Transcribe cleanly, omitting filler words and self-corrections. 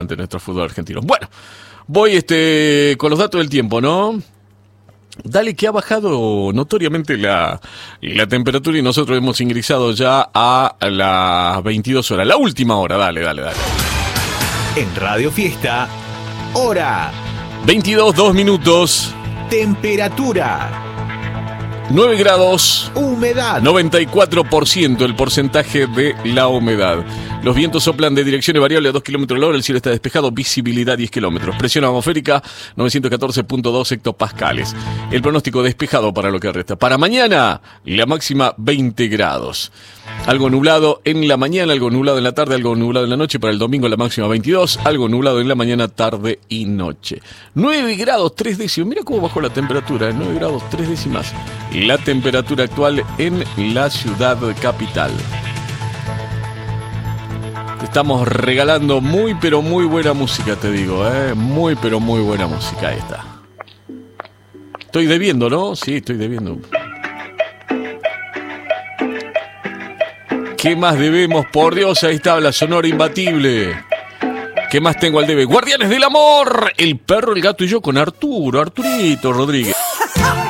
ante nuestro fútbol argentino. Bueno, voy con los datos del tiempo, ¿no? Dale, que ha bajado notoriamente la temperatura y nosotros hemos ingresado ya a las 22 horas, la última hora, dale. En Radio Fiesta, hora 22, 2 minutos. Temperatura 9 grados. Humedad 94% el porcentaje de la humedad. Los vientos soplan de direcciones variables a 2 kilómetros la hora. El cielo está despejado. Visibilidad 10 kilómetros. Presión atmosférica 914.2 hectopascales. El pronóstico despejado para lo que resta. Para mañana, la máxima 20 grados. Algo nublado en la mañana, algo nublado en la tarde, algo nublado en la noche. Para el domingo la máxima 22, algo nublado en la mañana, tarde y noche. 9 grados 3 décimas. Mira cómo bajó la temperatura, 9 grados 3 décimas. La temperatura actual en la ciudad capital. Te estamos regalando muy pero muy buena música, te digo, muy pero muy buena música. Ahí está. Estoy debiendo, ¿no? Sí, estoy debiendo. ¿Qué más debemos? Por Dios, ahí está la Sonora Imbatible. ¿Qué más tengo al debe? Guardianes del Amor, el perro, el gato y yo con Arturito Rodríguez.